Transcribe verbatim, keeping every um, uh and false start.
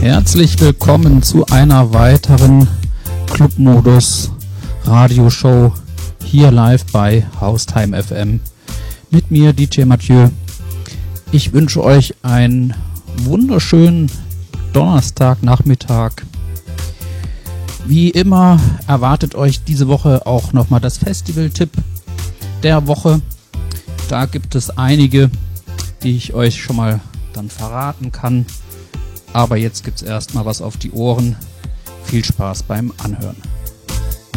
Herzlich willkommen zu einer weiteren Clubmodus Radioshow hier live bei Haustime F M mit mir D J Mathieu. Ich wünsche euch einen wunderschönen Donnerstagnachmittag. Wie immer erwartet euch diese Woche auch nochmal das Festival-Tipp der Woche. Da gibt es einige, die ich euch schon mal dann verraten kann. Aber jetzt gibt's erstmal was auf die Ohren. Viel Spaß beim Anhören.